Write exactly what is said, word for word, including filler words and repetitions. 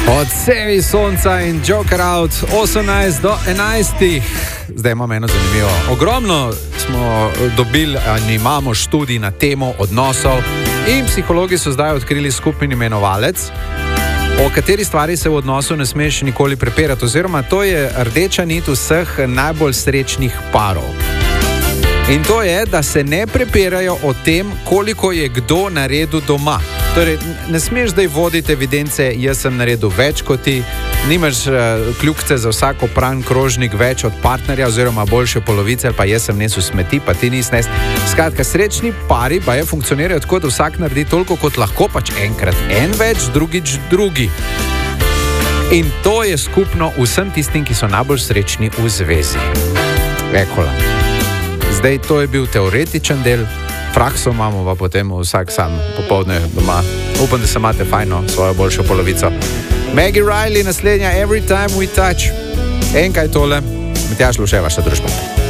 Odsevi sonca in Joker Out osemnajst do enajst. Zdaj imamo eno zanimivo. Ogromno smo dobili in imamo študij na temo odnosov in psihologi so zdaj odkrili skupni imenovalec, o kateri stvari se v odnosu ne smeš nikoli prepirati, oziroma to je rdeča nit vseh najbolj srečnih parov. In to je, da se ne prepirajo o tem, koliko je kdo naredil doma. Torej, ne smeš zdaj voditi evidence, jaz sem naredil več kot ti, nimaš uh, kljukce za vsako pran krožnik več od partnerja oziroma boljše polovice, ali pa jaz sem nesel smeti, pa ti nisi nes. Skratka, srečni pari pa je funkcionirajo tako, da vsak naredi toliko kot lahko, pač enkrat en več, drugič drugi. In to je skupno vsem tistim, ki so najbolj srečni v zvezi. Ekola. Zdaj, to je bil teoretičen del, prakso imamo pa potem vsak sam popoldne doma. Upam, da se imate fajno svojo boljšo polovico. Maggie Riley, naslednja Every Time We Touch. Enkaj tole, Matjaž Luše, vaša družba.